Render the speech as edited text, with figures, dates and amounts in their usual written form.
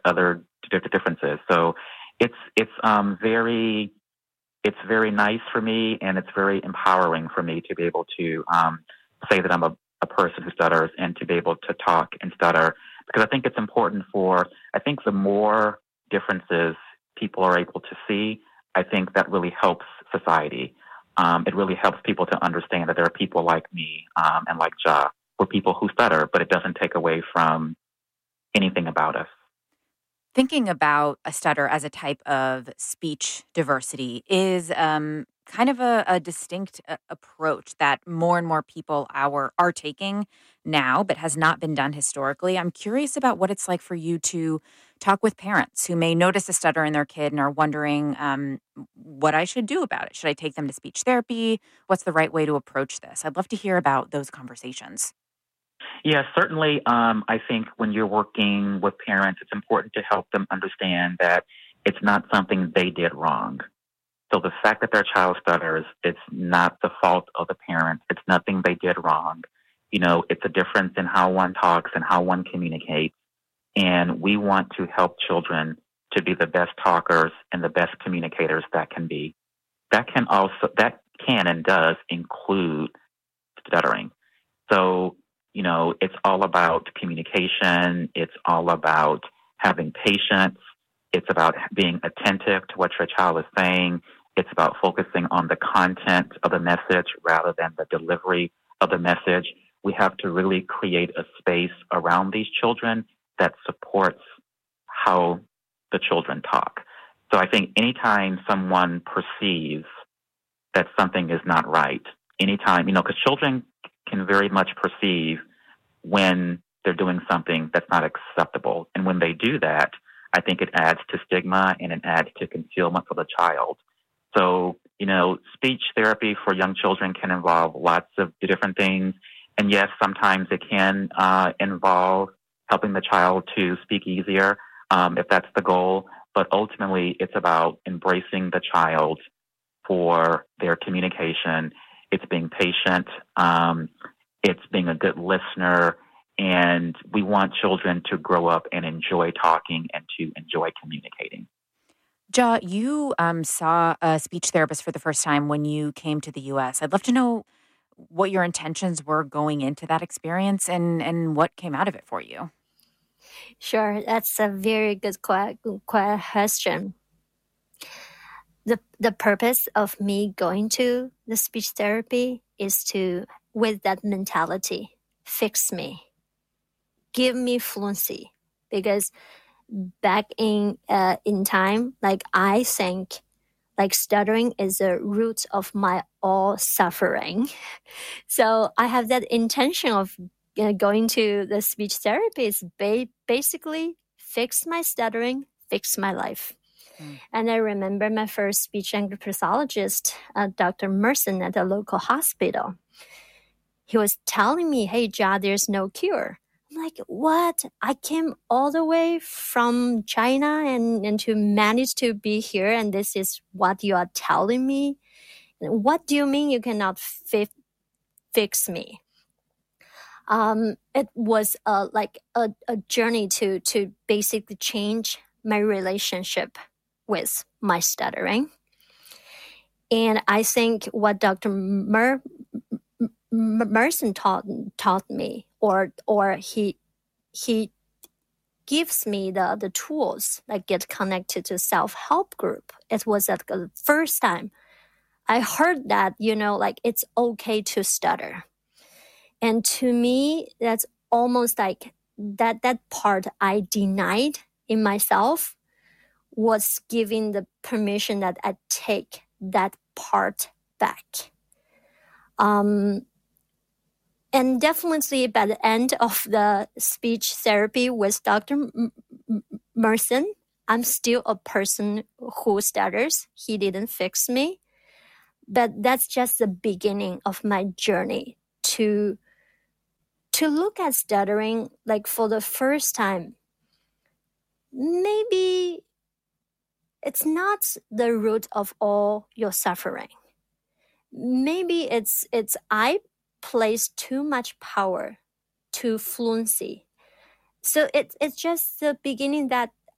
other differences. So it's very nice for me, and it's very empowering for me to be able to say that I'm a person who stutters and to be able to talk and stutter, because I think it's important I think the more differences people are able to see, I think that really helps society. It really helps people to understand that there are people like me and like Ja, we're people who stutter, but it doesn't take away from anything about us. Thinking about a stutter as a type of speech diversity is kind of a distinct approach that more and more people are taking now, but has not been done historically. I'm curious about what it's like for you to talk with parents who may notice a stutter in their kid and are wondering what I should do about it. Should I take them to speech therapy? What's the right way to approach this? I'd love to hear about those conversations. Yeah, certainly. I think when you're working with parents, it's important to help them understand that it's not something they did wrong. So the fact that their child stutters, it's not the fault of the parent. It's nothing they did wrong. It's a difference in how one talks and how one communicates. And we want to help children to be the best talkers and the best communicators that can be. That can and does include stuttering. So, it's all about communication. It's all about having patience. It's about being attentive to what your child is saying. It's about focusing on the content of the message rather than the delivery of the message. We have to really create a space around these children that supports how the children talk. So I think anytime someone perceives that something is not right, anytime, because children can very much perceive when they're doing something that's not acceptable. And when they do that, I think it adds to stigma and it adds to concealment for the child. So, speech therapy for young children can involve lots of different things. And yes, sometimes it can involve helping the child to speak easier if that's the goal. But ultimately, it's about embracing the child for their communication. It's being patient. It's being a good listener. And we want children to grow up and enjoy talking and to enjoy communicating. Ja, you saw a speech therapist for the first time when you came to the U.S. I'd love to know what your intentions were going into that experience and what came out of it for you. Sure, that's a very good question. The purpose of me going to the speech therapy is to, with that mentality, fix me, give me fluency, because back in time, I think stuttering is the root of my all suffering. So I have that intention of going to the speech therapist, basically fix my stuttering, fix my life. And I remember my first speech language pathologist, Dr. Merson at a local hospital. He was telling me, hey, Ja, there's no cure. I'm like, what? I came all the way from China and to manage to be here, and this is what you are telling me? What do you mean you cannot fix me? It was a journey to basically change my relationship with my stuttering. And I think what Dr. Merson taught me, or he gives me the tools that get connected to self-help group. It was the first time I heard that, it's okay to stutter. And to me, that's almost like that part I denied in myself was giving the permission that I take that part back. And definitely by the end of the speech therapy with Dr. Merson, I'm still a person who stutters. He didn't fix me. But that's just the beginning of my journey to look at stuttering for the first time. Maybe it's not the root of all your suffering. Maybe it's I place too much power to fluency. So it's just the beginning that